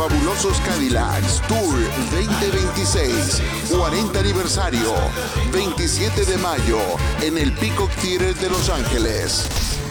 Fabulosos Cadillacs Tour 2026, 40 aniversario, 27 de mayo, en el Peacock Theater de Los Ángeles.